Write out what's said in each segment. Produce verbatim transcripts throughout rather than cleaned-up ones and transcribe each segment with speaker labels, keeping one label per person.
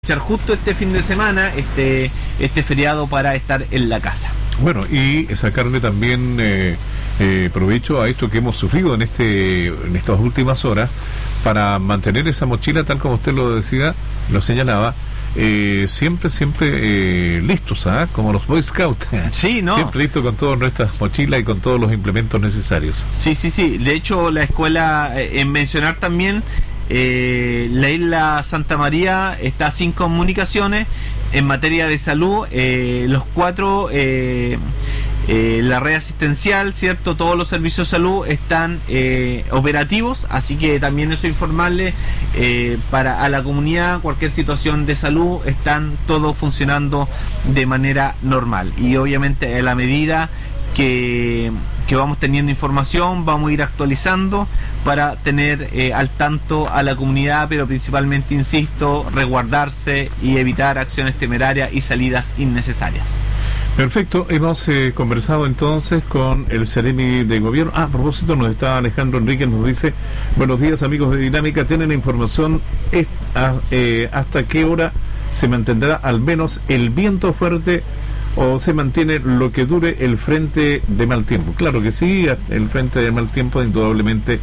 Speaker 1: Justo este fin de semana, este, este feriado para estar en la casa.
Speaker 2: Bueno, y sacarle también eh, eh, provecho a esto que hemos sufrido en este en estas últimas horas para mantener esa mochila, tal como usted lo decía, lo señalaba, eh, siempre, siempre eh, listos, ¿ah? Como los Boy Scouts.
Speaker 1: Sí, ¿no?
Speaker 2: Siempre listos con todas nuestras mochilas y con todos los implementos necesarios.
Speaker 1: Sí, sí, sí. De hecho, la escuela, eh, en mencionar también, Eh, la isla Santa María está sin comunicaciones en materia de salud. Eh, los cuatro, eh, eh, la red asistencial, ¿cierto? Todos los servicios de salud están eh, operativos, así que también eso informarle eh, para a la comunidad, cualquier situación de salud, están todos funcionando de manera normal. Y obviamente a la medida que, que vamos teniendo información, vamos a ir actualizando para tener eh, al tanto a la comunidad, pero principalmente, insisto, resguardarse y evitar acciones temerarias y salidas innecesarias.
Speaker 2: Perfecto, hemos eh, conversado entonces con el Ceremi de Gobierno. Ah, a propósito, nos está Alejandro Enríquez, nos dice: buenos días, amigos de Dinámica, ¿tienen la información est a, eh, hasta qué hora se mantendrá al menos el viento fuerte o se mantiene lo que dure el frente de mal tiempo? Claro que sí, el frente de mal tiempo indudablemente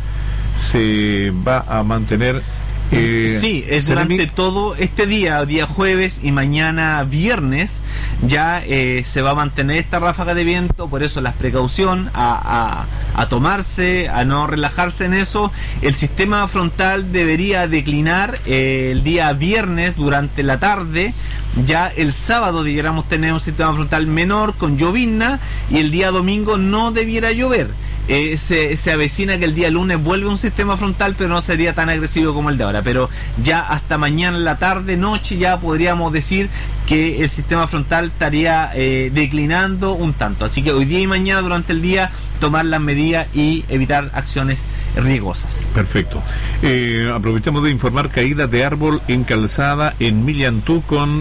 Speaker 2: se va a mantener. Eh,
Speaker 1: sí, es durante todo este día, día jueves y mañana viernes, ya eh, se va a mantener esta ráfaga de viento, por eso la precaución a, a, a tomarse, a no relajarse en eso. El sistema frontal debería declinar eh, el día viernes durante la tarde. Ya el sábado debiéramos tener un sistema frontal menor con llovizna y el día domingo no debiera llover. Eh, se, se avecina que el día lunes vuelve un sistema frontal, pero no sería tan agresivo como el de ahora. Pero ya hasta mañana en la tarde, noche, ya podríamos decir que el sistema frontal estaría eh, declinando un tanto. Así que hoy día y mañana durante el día tomar las medidas y evitar acciones riesgosas.
Speaker 2: Perfecto. Eh, aprovechamos de informar caída de árbol en calzada en Millantú con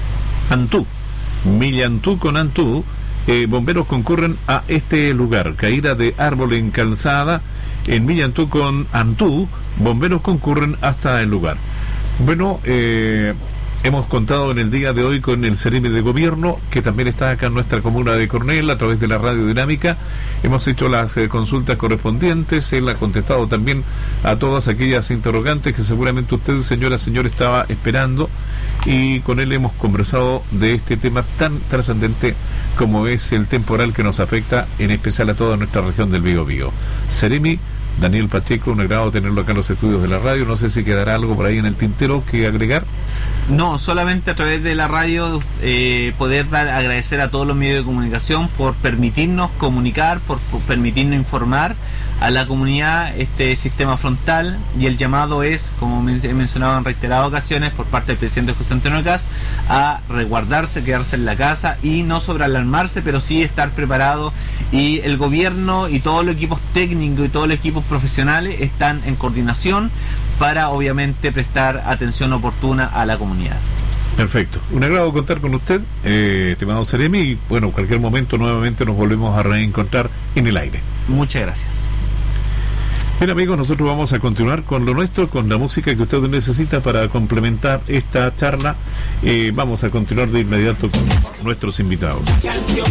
Speaker 2: Antú. Millantú con Antú. Eh, bomberos concurren a este lugar. Caída de árbol en calzada en Millantú con Antú. Bomberos concurren hasta el lugar. Bueno, eh, hemos contado en el día de hoy con el Ceremi de Gobierno, que también está acá en nuestra comuna de Cornell a través de la Radio Dinámica. Hemos hecho las eh, consultas correspondientes. Él ha contestado también a todas aquellas interrogantes que seguramente usted, señora, señor, estaba esperando, y con él hemos conversado de este tema tan trascendente como es el temporal que nos afecta en especial a toda nuestra región del Biobío. Ceremi Daniel Pacheco, un agrado tenerlo acá en los estudios de la radio. No sé si quedará algo por ahí en el tintero que agregar.
Speaker 1: No, solamente a través de la radio eh, poder dar, agradecer a todos los medios de comunicación por permitirnos comunicar, por, por permitirnos informar a la comunidad este sistema frontal, y el llamado es, como he mencionado en reiteradas ocasiones por parte del presidente José Antonio Kast, a resguardarse, quedarse en la casa y no sobrealarmarse, pero sí estar preparado, y el gobierno y todos los equipos técnicos y todos los equipos profesionales están en coordinación para obviamente prestar atención oportuna a la comunidad.
Speaker 2: Perfecto, un agrado contar con usted, eh, estimado Ceremi, y bueno, en cualquier momento nuevamente nos volvemos a reencontrar en el aire.
Speaker 1: Muchas gracias.
Speaker 2: Bien, amigos, nosotros vamos a continuar con lo nuestro, con la música que usted necesita para complementar esta charla. Eh, vamos a continuar de inmediato con nuestros invitados.